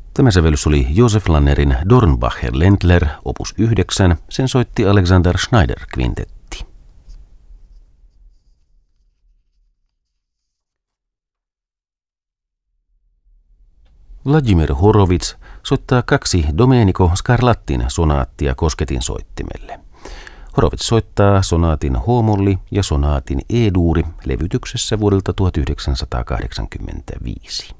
Tämä sävellys oli Josef Lannerin Dornbacher Ländler, opus 9, sen soitti Alexander Schneider kvintetti. Vladimir Horowitz soittaa 2 Domenico Scarlattin sonaattia kosketin soittimelle. Horowitz soittaa sonaatin H-molli ja sonaatin E-duuri levytyksessä vuodelta 1985.